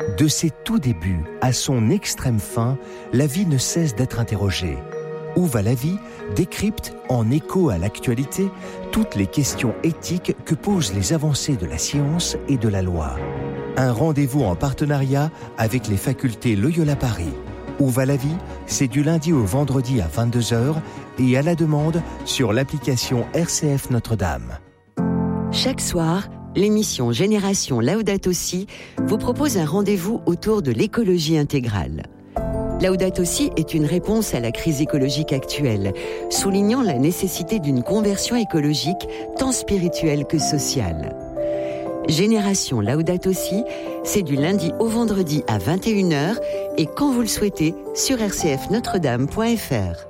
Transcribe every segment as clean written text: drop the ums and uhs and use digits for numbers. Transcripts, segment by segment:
De ses tout débuts à son extrême fin, la vie ne cesse d'être interrogée. Où va la vie décrypte, en écho à l'actualité, toutes les questions éthiques que posent les avancées de la science et de la loi. Un rendez-vous en partenariat avec les facultés Loyola Paris. Où va la vie, c'est du lundi au vendredi à 22h et à la demande sur l'application RCF Notre-Dame. Chaque soir, l'émission Génération Laudato Si vous propose un rendez-vous autour de l'écologie intégrale. Laudato Si est une réponse à la crise écologique actuelle, soulignant la nécessité d'une conversion écologique tant spirituelle que sociale. Génération Laudato Si, c'est du lundi au vendredi à 21h et quand vous le souhaitez sur rcfnotredame.fr.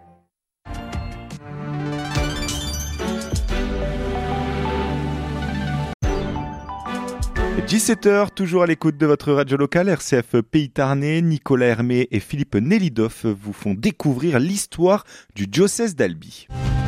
17h, toujours à l'écoute de votre radio locale RCF Pays Tarnais. Nicolas Hermé et Philippe Nelidov vous font découvrir l'histoire du diocèse d'Albi.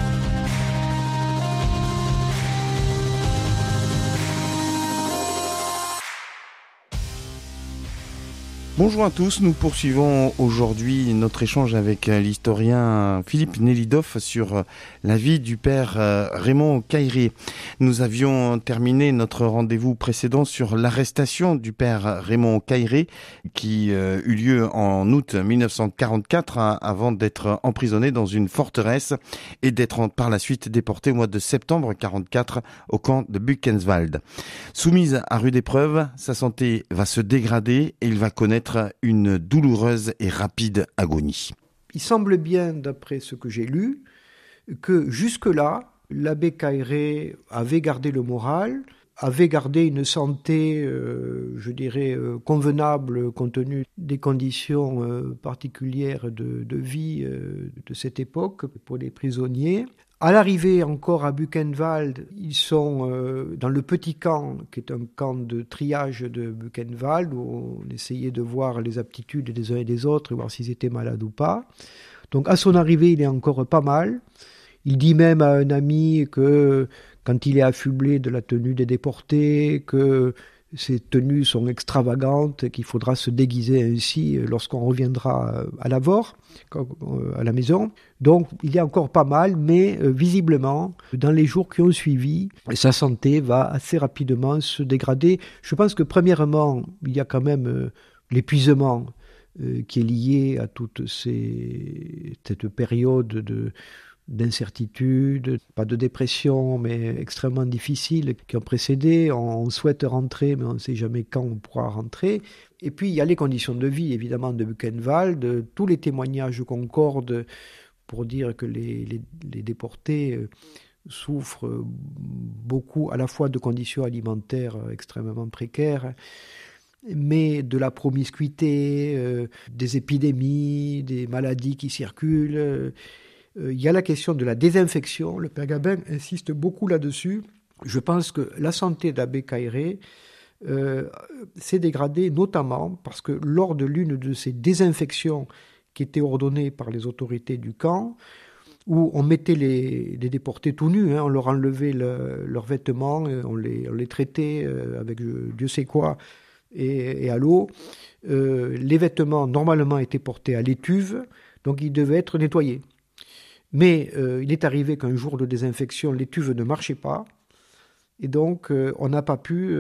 Bonjour à tous, nous poursuivons aujourd'hui notre échange avec l'historien Philippe Nelidov sur la vie du père Raymond Cailleret. Nous avions terminé notre rendez-vous précédent sur l'arrestation du père Raymond Cailleret qui eut lieu en août 1944 avant d'être emprisonné dans une forteresse et d'être par la suite déporté au mois de septembre 1944 au camp de Buchenwald. Soumise à rude épreuve, sa santé va se dégrader et il va connaître une douloureuse et rapide agonie. Il semble bien, d'après ce que j'ai lu, que jusque-là, l'abbé Cailleret avait gardé le moral, avait gardé une santé, convenable compte tenu des conditions particulières de vie de cette époque pour les prisonniers. À l'arrivée encore à Buchenwald, ils sont dans le petit camp, qui est un camp de triage de Buchenwald, où on essayait de voir les aptitudes des uns et des autres, et voir s'ils étaient malades ou pas. Donc à son arrivée, il est encore pas mal. Il dit même à un ami que quand il est affublé de la tenue des déportés, que ces tenues sont extravagantes, qu'il faudra se déguiser ainsi lorsqu'on reviendra à Lavore, à la maison. Donc il est encore pas mal, mais visiblement, dans les jours qui ont suivi, sa santé va assez rapidement se dégrader. Je pense que premièrement, il y a quand même l'épuisement qui est lié à cette période d'incertitude, pas de dépression, mais extrêmement difficile, qui ont précédé. On souhaite rentrer, mais on ne sait jamais quand on pourra rentrer. Et puis, il y a les conditions de vie, évidemment, de Buchenwald. Tous les témoignages concordent pour dire que les déportés souffrent beaucoup, à la fois de conditions alimentaires extrêmement précaires, mais de la promiscuité, des épidémies, des maladies qui circulent. Il y a la question de la désinfection. Le père Gabin insiste beaucoup là-dessus. Je pense que la santé d'abbé Cailleret s'est dégradée notamment parce que lors de l'une de ces désinfections qui étaient ordonnées par les autorités du camp, où on mettait les déportés tout nus, on leur enlevait leurs vêtements, on les traitait avec Dieu sait quoi et à l'eau. Les vêtements normalement étaient portés à l'étuve, donc ils devaient être nettoyés. Mais il est arrivé qu'un jour de désinfection, l'étuve ne marchait pas. Et donc, on n'a pas pu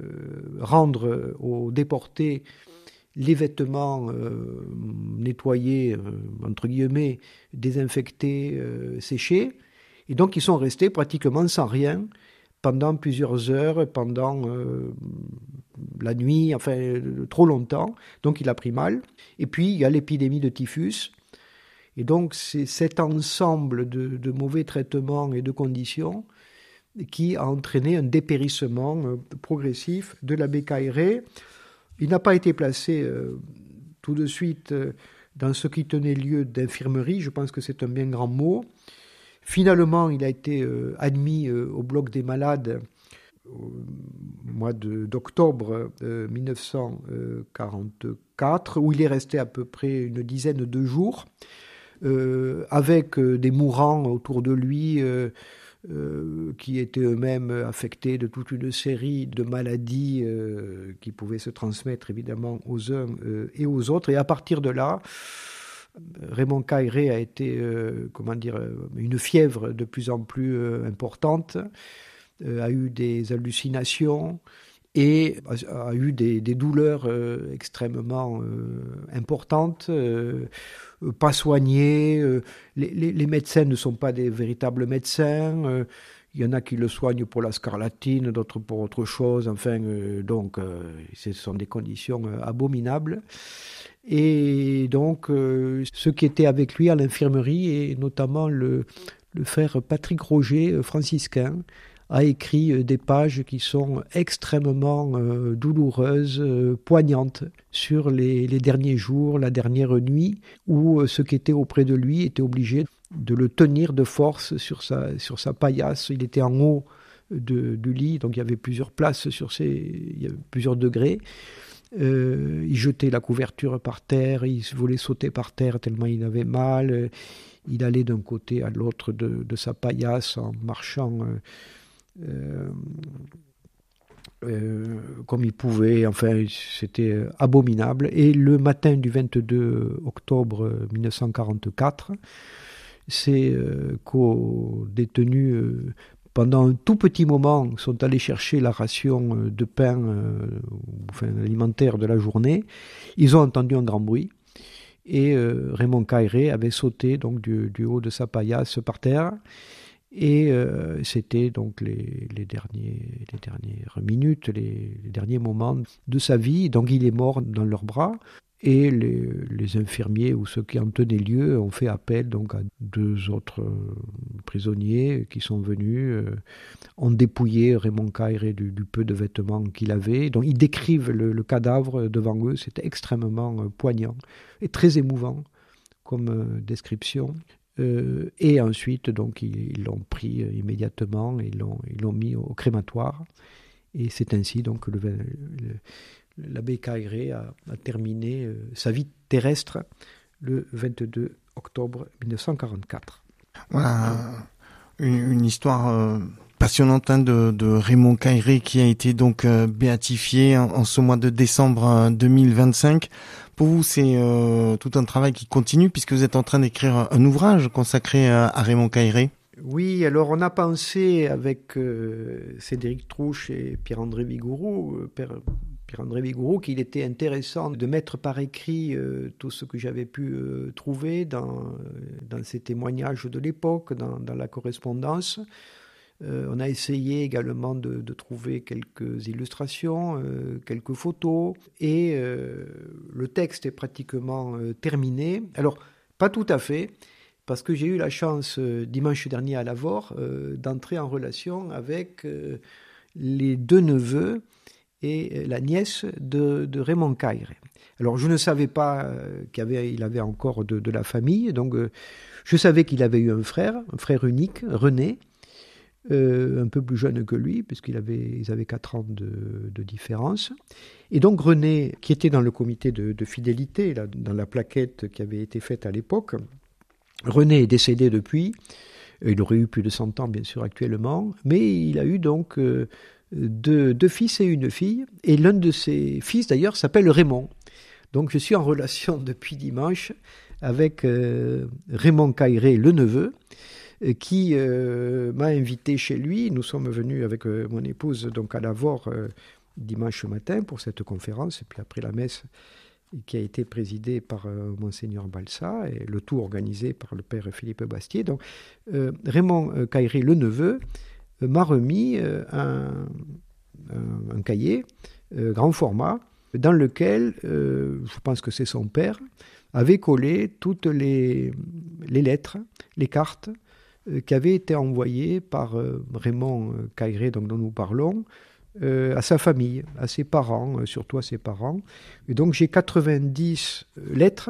rendre aux déportés les vêtements nettoyés, entre guillemets, désinfectés, séchés. Et donc, ils sont restés pratiquement sans rien pendant plusieurs heures, pendant la nuit, enfin, trop longtemps. Donc, il a pris mal. Et puis, il y a l'épidémie de typhus. Et donc, c'est cet ensemble de mauvais traitements et de conditions qui a entraîné un dépérissement progressif de l'abbé Cailleret. Il n'a pas été placé tout de suite dans ce qui tenait lieu d'infirmerie. Je pense que c'est un bien grand mot. Finalement, il a été admis au bloc des malades au mois d'octobre 1944, où il est resté à peu près une dizaine de jours. Avec des mourants autour de lui, qui étaient eux-mêmes affectés de toute une série de maladies qui pouvaient se transmettre évidemment aux uns et aux autres. Et à partir de là, Raymond Cailleret a été une fièvre de plus en plus importante, a eu des hallucinations et a eu des douleurs extrêmement importantes, pas soignées. Les médecins ne sont pas des véritables médecins. Il y en a qui le soignent pour la scarlatine, d'autres pour autre chose. Donc, ce sont des conditions abominables. Et donc, ceux qui étaient avec lui à l'infirmerie, et notamment le frère Patrick Roger, franciscain, a écrit des pages qui sont extrêmement douloureuses, poignantes, sur les derniers jours, la dernière nuit, où ceux qui étaient auprès de lui étaient obligés de le tenir de force sur sa paillasse. Il était en haut du lit, donc il y avait plusieurs places il y avait plusieurs degrés. Il jetait la couverture par terre, il voulait sauter par terre tellement il avait mal. Il allait d'un côté à l'autre de sa paillasse en marchant comme il pouvait. Enfin, c'était abominable. Et le matin du 22 octobre 1944, ces co-détenus, pendant un tout petit moment, sont allés chercher la ration de pain alimentaire de la journée. Ils ont entendu un grand bruit. Et Raymond Cailleret avait sauté donc du haut de sa paillasse par terre. Et c'était donc les dernières minutes, les derniers moments de sa vie. Donc il est mort dans leurs bras. Et les infirmiers ou ceux qui en tenaient lieu ont fait appel donc à 2 autres prisonniers qui sont venus, ont dépouillé Raymond Cailleret du peu de vêtements qu'il avait. Donc ils décrivent le cadavre devant eux. C'était extrêmement poignant et très émouvant comme description. Et ensuite, donc, ils l'ont pris immédiatement et ils l'ont mis au crématoire. Et c'est ainsi donc que l'abbé Cailleret a terminé sa vie terrestre le 22 octobre 1944. Voilà, une histoire passionnante de Raymond Cailleret qui a été donc béatifié en ce mois de décembre 2025. Pour vous, c'est tout un travail qui continue puisque vous êtes en train d'écrire un ouvrage consacré à Raymond Cailleret. Oui, alors on a pensé avec Cédric Trouche et Pierre-André Vigouroux, Pierre-André Vigouroux, qu'il était intéressant de mettre par écrit tout ce que j'avais pu trouver dans ces témoignages de l'époque, dans la correspondance. On a essayé également de trouver quelques illustrations, quelques photos, et le texte est pratiquement terminé. Alors, pas tout à fait, parce que j'ai eu la chance, dimanche dernier à Lavore, d'entrer en relation avec les 2 neveux et la nièce de Raymond Cailleret. Alors, je ne savais pas qu'il avait encore de la famille, donc je savais qu'il avait eu un frère unique, René, un peu plus jeune que lui, puisqu'ils avaient 4 ans de différence. Et donc René, qui était dans le comité de fidélité, là, dans la plaquette qui avait été faite à l'époque, René est décédé depuis. Il aurait eu plus de 100 ans, bien sûr, actuellement, mais il a eu donc 2 fils et une fille, et l'un de ses fils, d'ailleurs, s'appelle Raymond. Donc je suis en relation depuis dimanche avec Raymond Cailleret, le neveu, qui m'a invité chez lui. Nous sommes venus avec mon épouse donc à Lavore dimanche matin pour cette conférence, et puis après la messe qui a été présidée par Monseigneur Balsa, et le tout organisé par le père Philippe Bastier. Donc Raymond Cailleret, le neveu, m'a remis un cahier grand format dans lequel, je pense que c'est son père, avait collé toutes les lettres, les cartes qui avait été envoyé par Raymond Cailleret, donc dont nous parlons, à sa famille, à ses parents, surtout à ses parents. Et donc j'ai 90 lettres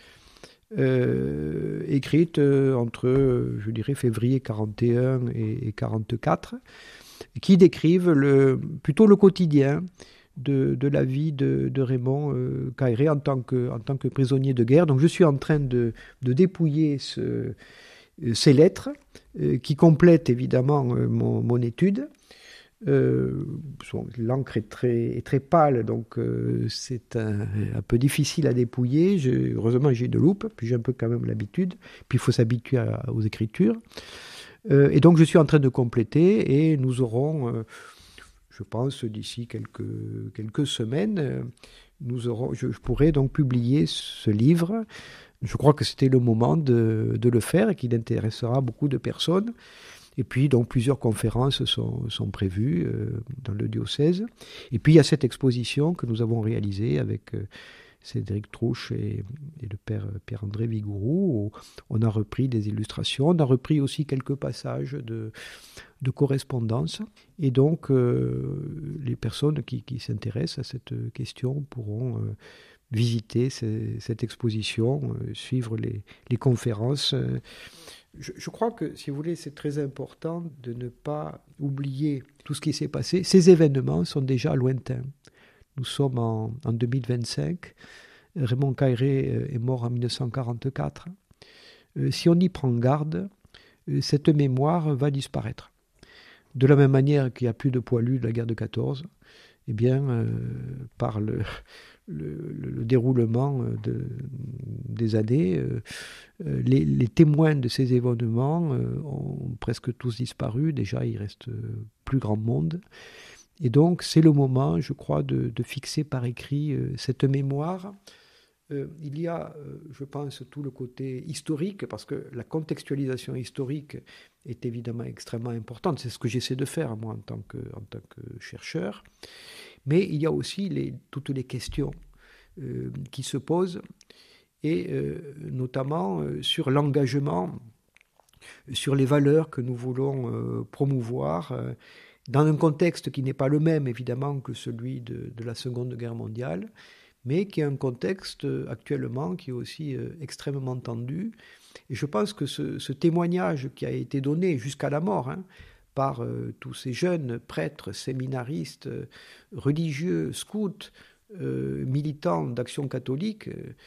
écrites entre, je dirais, février 41 et 44, qui décrivent plutôt le quotidien de la vie de Raymond Cailleret en tant que prisonnier de guerre. Donc je suis en train de dépouiller ces lettres qui complètent évidemment mon étude. L'encre est très pâle, donc c'est un peu difficile à dépouiller. Heureusement, j'ai une loupe, puis j'ai un peu quand même l'habitude. Puis il faut s'habituer aux écritures. Et donc, je suis en train de compléter, et nous aurons, je pense, d'ici quelques semaines, je pourrai donc publier ce livre. Je crois que c'était le moment de le faire et qu'il intéressera beaucoup de personnes. Et puis, donc, plusieurs conférences sont prévues dans le diocèse. Et puis, il y a cette exposition que nous avons réalisée avec Cédric Trouche et le père Pierre-André Vigourou, où on a repris des illustrations. On a repris aussi quelques passages de correspondance. Et donc, les personnes qui s'intéressent à cette question pourront visiter cette exposition, suivre les conférences. Je crois que, si vous voulez, c'est très important de ne pas oublier tout ce qui s'est passé. Ces événements sont déjà lointains. Nous sommes en 2025. Raymond Cailleret est mort en 1944. Si on y prend garde, cette mémoire va disparaître. De la même manière qu'il n'y a plus de poilus de la guerre de 14, eh bien, par le déroulement des années, les témoins de ces événements ont presque tous disparu. Déjà, il reste plus grand monde. Et donc, c'est le moment, je crois, de fixer par écrit cette mémoire. Il y a, je pense, tout le côté historique, parce que la contextualisation historique est évidemment extrêmement importante. C'est ce que j'essaie de faire, moi, en tant que chercheur. Mais il y a aussi toutes les questions qui se posent, et notamment sur l'engagement, sur les valeurs que nous voulons promouvoir, dans un contexte qui n'est pas le même, évidemment, que celui de la Seconde Guerre mondiale, mais qui est un contexte actuellement qui est aussi extrêmement tendu. Et je pense que ce témoignage qui a été donné jusqu'à la mort, par tous ces jeunes prêtres, séminaristes, religieux, scouts, militants d'Action catholique,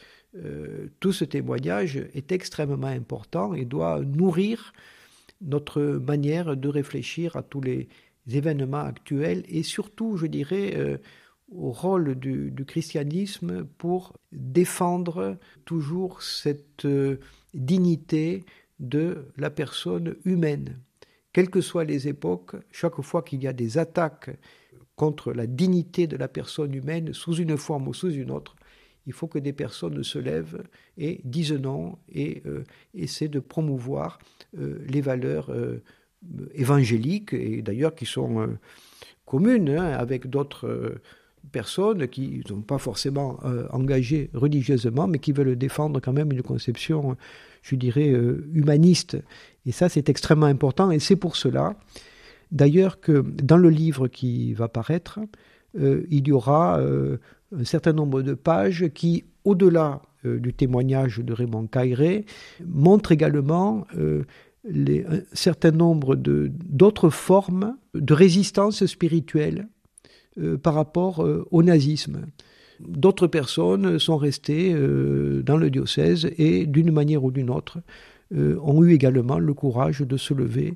tout ce témoignage est extrêmement important et doit nourrir notre manière de réfléchir à tous les événements actuels et surtout, je dirais, au rôle du christianisme pour défendre toujours cette dignité de la personne humaine. Quelles que soient les époques, chaque fois qu'il y a des attaques contre la dignité de la personne humaine sous une forme ou sous une autre, il faut que des personnes se lèvent et disent non et essaient de promouvoir les valeurs évangéliques, et d'ailleurs qui sont communes avec d'autres personnes qui ne sont pas forcément engagées religieusement, mais qui veulent défendre quand même une conception, je dirais, humaniste. Et ça, c'est extrêmement important, et c'est pour cela, d'ailleurs, que dans le livre qui va paraître, il y aura un certain nombre de pages qui, au-delà du témoignage de Raymond Cailleret, montrent également un certain nombre d'autres formes de résistance spirituelle par rapport au nazisme. D'autres personnes sont restées dans le diocèse et, d'une manière ou d'une autre, ont eu également le courage de se lever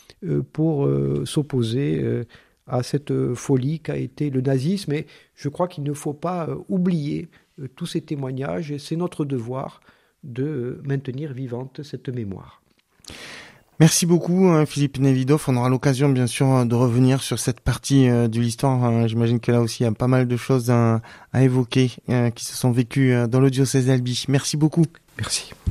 pour s'opposer à cette folie qu'a été le nazisme. Et je crois qu'il ne faut pas oublier tous ces témoignages, et c'est notre devoir de maintenir vivante cette mémoire. Merci beaucoup Philippe Nelidov. On aura l'occasion bien sûr de revenir sur cette partie de l'histoire. J'imagine que là aussi il y a pas mal de choses à évoquer qui se sont vécues dans le diocèse d'Albi. Merci beaucoup. Merci.